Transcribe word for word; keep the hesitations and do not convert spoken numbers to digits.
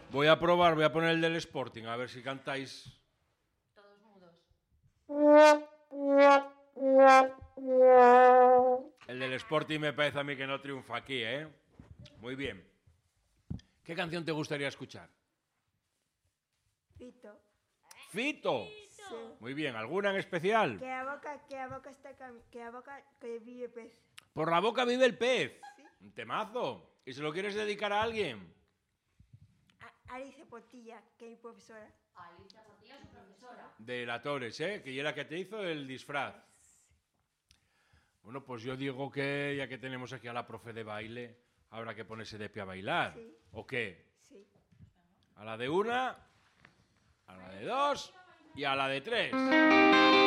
Voy a probar, voy a poner el del Sporting, a ver si cantáis. Todos mudos. El del Sporting me parece a mí que no triunfa aquí, ¿eh? Muy bien. ¿Qué canción te gustaría escuchar? Fito. ¡Fito! Sí. Muy bien, ¿alguna en especial? Que a boca, que a boca está cam- que a boca que vive pez. Por la boca vive el pez. Sí. Un temazo. ¿Y se lo quieres dedicar a alguien? A Alicia Portilla, que es mi profesora. Alicia Portilla, su profesora. De la Torres, ¿eh? Que era la que te hizo el disfraz. Bueno, pues yo digo que ya que tenemos aquí a la profe de baile, habrá que ponerse de pie a bailar. Sí. ¿O qué? Sí. A la de una, a la de dos y a la de tres.